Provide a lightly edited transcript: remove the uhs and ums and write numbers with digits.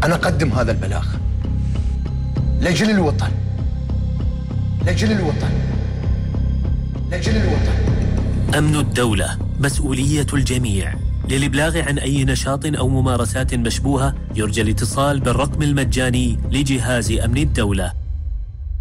أنا أقدم هذا البلاغ لأجل الوطن، لأجل الوطن، لأجل الوطن. أمن الدولة مسؤولية الجميع. للإبلاغ عن أي نشاط أو ممارسات مشبوهة يرجى الاتصال بالرقم المجاني لجهاز أمن الدولة